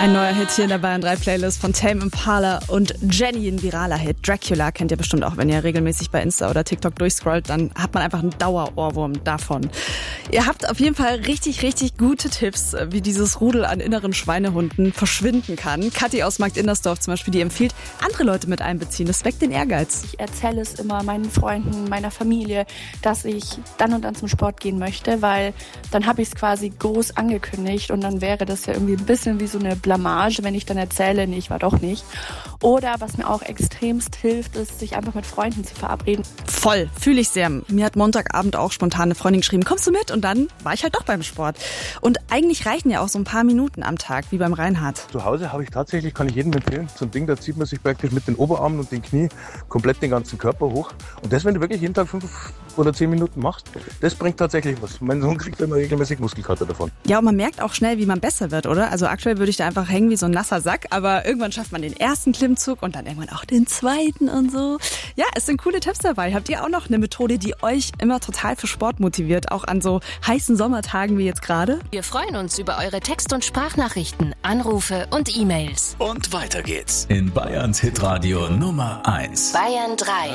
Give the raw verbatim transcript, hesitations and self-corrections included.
Ein neuer Hit hier in der Bayern drei Playlist von Tame Impala und Jenny, ein viraler Hit. Dracula kennt ihr bestimmt auch, wenn ihr regelmäßig bei Insta oder TikTok durchscrollt, dann hat man einfach einen Dauerohrwurm davon. Ihr habt auf jeden Fall richtig, richtig gute Tipps, wie dieses Rudel an inneren Schweinehunden verschwinden kann. Kathi aus Markt Indersdorf zum Beispiel, die empfiehlt, andere Leute mit einbeziehen. Das weckt den Ehrgeiz. Ich erzähle es immer meinen Freunden, meiner Familie, dass ich dann und dann zum Sport gehen möchte, weil dann habe ich es quasi groß angekündigt und dann wäre das ja irgendwie ein bisschen wie so eine Blamage, wenn ich dann erzähle, nee, ich war doch nicht. Oder was mir auch extremst hilft, ist, sich einfach mit Freunden zu verabreden. Voll, fühle ich sehr. Mir hat Montagabend auch spontan eine Freundin geschrieben, kommst du mit? Und dann war ich halt doch beim Sport. Und eigentlich reichen ja auch so ein paar Minuten am Tag, wie beim Reinhard. Zu Hause habe ich tatsächlich, kann ich jedem empfehlen, so ein Ding, da zieht man sich praktisch mit den Oberarmen und den Knie komplett den ganzen Körper hoch. Und das, wenn du wirklich jeden Tag fünf oder zehn Minuten machst, das bringt tatsächlich was. Mein Sohn kriegt immer regelmäßig Muskelkater davon. Ja, und man merkt auch schnell, wie man besser wird, oder? Also aktuell würde ich da einfach hängen wie so ein nasser Sack, aber irgendwann schafft man den ersten Klimmzug und dann irgendwann auch den zweiten und so. Ja, es sind coole Tipps dabei. Habt ihr auch noch eine Methode, die euch immer total für Sport motiviert, auch an so heißen Sommertagen wie jetzt gerade? Wir freuen uns über eure Text- und Sprachnachrichten, Anrufe und E-Mails. Und weiter geht's in Bayerns Hitradio Nummer eins. Bayern drei.